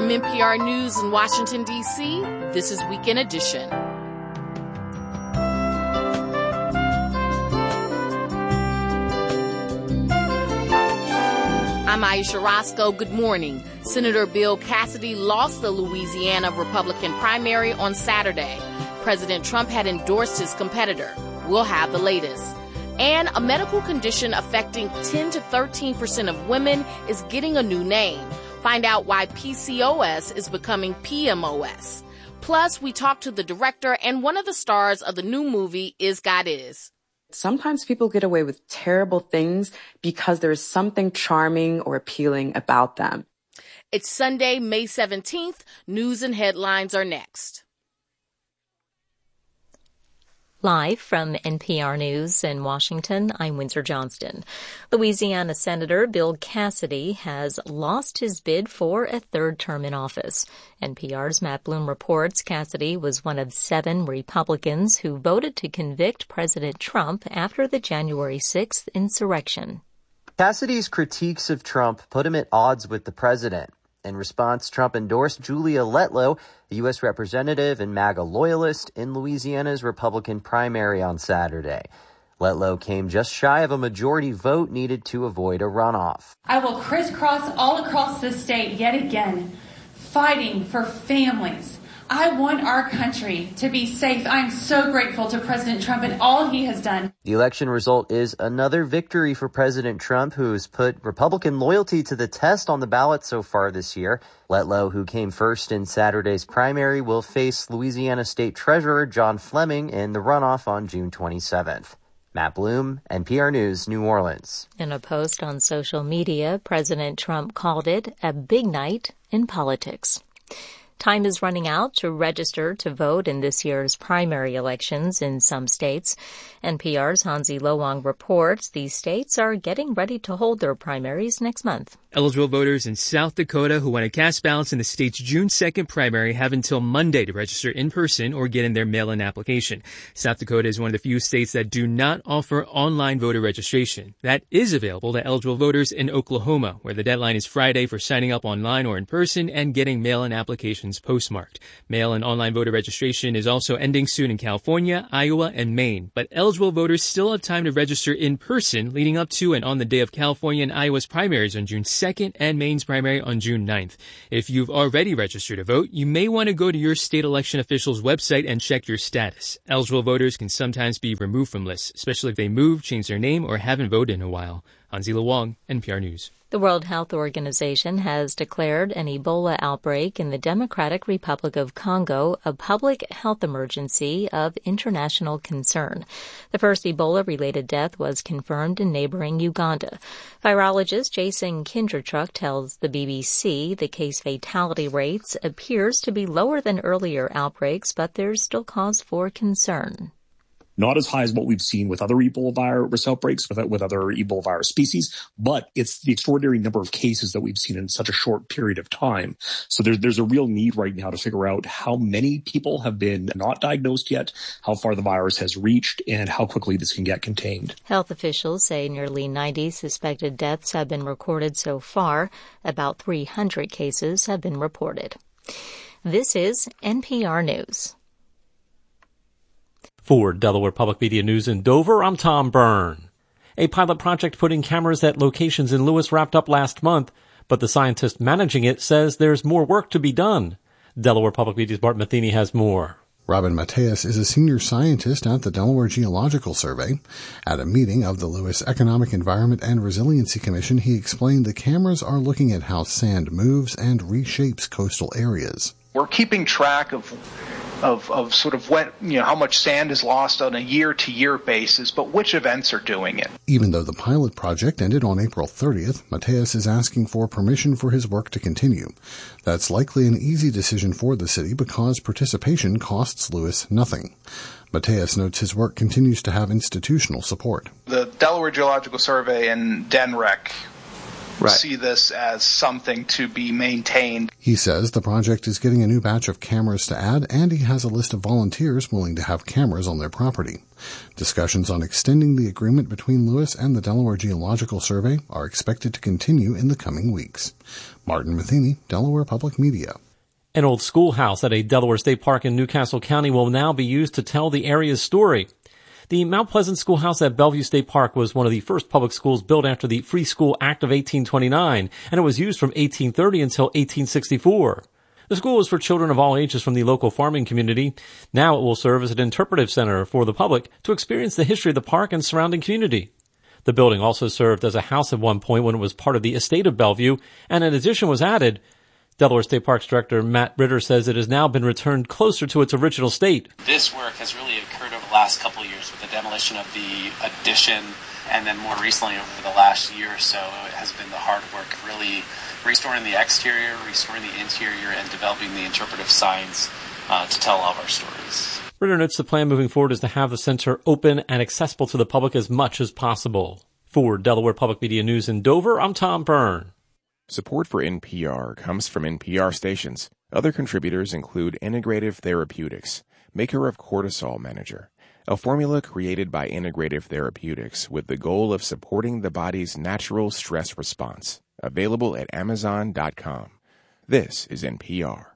From NPR News in Washington, D.C., this is Weekend Edition. I'm Aisha Roscoe. Good morning. Senator Bill Cassidy lost the Louisiana Republican primary on Saturday. President Trump had endorsed his competitor. We'll have the latest. And a medical condition affecting 10 to 13% of women is getting a new name. Find out why PCOS is becoming PMOS. Plus, we talk to the director and one of the stars of the new movie, Is God Is. Sometimes people get away with terrible things because there is something charming or appealing about them. It's Sunday, May 17th. News and headlines are next. Live from NPR News in Washington, I'm Windsor Johnston. Louisiana Senator Bill Cassidy has lost his bid for a third term in office. NPR's Matt Bloom reports Cassidy was one of 7 Republicans who voted to convict President Trump after the January 6th insurrection. Cassidy's critiques of Trump put him at odds with the president. In response, Trump endorsed Julia Letlow, a U.S. representative and MAGA loyalist, in Louisiana's Republican primary on Saturday. Letlow came just shy of a majority vote needed to avoid a runoff. I will crisscross all across this state yet again, fighting for families. I want our country to be safe. I'm so grateful to President Trump and all he has done. The election result is another victory for President Trump, who's put Republican loyalty to the test on the ballot so far this year. Letlow, who came first in Saturday's primary, will face Louisiana State Treasurer John Fleming in the runoff on June 27th. Matt Bloom, NPR News, New Orleans. In a post on social media, President Trump called it a big night in politics. Time is running out to register to vote in this year's primary elections in some states. NPR's Hansi Lo reports these states are getting ready to hold their primaries next month. Eligible voters in South Dakota who want to cast ballots in the state's June 2nd primary have until Monday to register in person or get in their mail-in application. South Dakota is one of the few states that do not offer online voter registration. That is available to eligible voters in Oklahoma, where the deadline is Friday for signing up online or in person and getting mail-in applications postmarked. Mail and online voter registration is also ending soon in California, Iowa, and Maine, but eligible voters still have time to register in person leading up to and on the day of California and Iowa's primaries on June 2nd and Maine's primary on June 9th. If you've already registered to vote, you may want to go to your state election official's website and check your status. Eligible voters can sometimes be removed from lists, especially if they move, change their name, or haven't voted in a while. Hansi Lo, NPR News. The World Health Organization has declared an Ebola outbreak in the Democratic Republic of Congo a public health emergency of international concern. The first Ebola-related death was confirmed in neighboring Uganda. Virologist Jason Kindrachuk tells the BBC the case fatality rates appears to be lower than earlier outbreaks, but there's still cause for concern. Not as high as what we've seen with other Ebola virus outbreaks, with other Ebola virus species, but it's the extraordinary number of cases that we've seen in such a short period of time. So there's a real need right now to figure out how many people have been not diagnosed yet, how far the virus has reached, and how quickly this can get contained. Health officials say nearly 90 suspected deaths have been recorded so far. About 300 cases have been reported. This is NPR News. For Delaware Public Media News in Dover, I'm Tom Byrne. A pilot project putting cameras at locations in Lewis wrapped up last month, but the scientist managing it says there's more work to be done. Delaware Public Media's Bart Matheny has more. Robin Mateus is a senior scientist at the Delaware Geological Survey. At a meeting of the Lewis Economic Environment and Resiliency Commission, he explained the cameras are looking at how sand moves and reshapes coastal areas. We're keeping track of sort of when, how much sand is lost on a year-to-year basis, but which events are doing it. Even though the pilot project ended on April 30th, Mateus is asking for permission for his work to continue. That's likely an easy decision for the city because participation costs Lewis nothing. Mateus notes his work continues to have institutional support. The Delaware Geological Survey and DENREC see this as something to be maintained. He says the project is getting a new batch of cameras to add, and he has a list of volunteers willing to have cameras on their property. Discussions on extending the agreement between Lewis and the Delaware Geological Survey are expected to continue in the coming weeks. Martin Matheny, Delaware Public Media. An old schoolhouse at a Delaware State Park in Newcastle County will now be used to tell the area's story. The Mount Pleasant Schoolhouse at Bellevue State Park was one of the first public schools built after the Free School Act of 1829, and it was used from 1830 until 1864. The school was for children of all ages from the local farming community. Now it will serve as an interpretive center for the public to experience the history of the park and surrounding community. The building also served as a house at one point when it was part of the estate of Bellevue, and an addition was added. Delaware State Parks Director Matt Ritter says it has now been returned closer to its original state. This work has really occurred over the last couple of years with the demolition of the addition, and then more recently over the last year or so it has been the hard work of really restoring the exterior, restoring the interior, and developing the interpretive signs to tell all of our stories. Ritter notes the plan moving forward is to have the center open and accessible to the public as much as possible. For Delaware Public Media News in Dover, I'm Tom Byrne. Support for NPR comes from NPR stations. Other contributors include Integrative Therapeutics, maker of Cortisol Manager, a formula created by Integrative Therapeutics with the goal of supporting the body's natural stress response. Available at Amazon.com. This is NPR.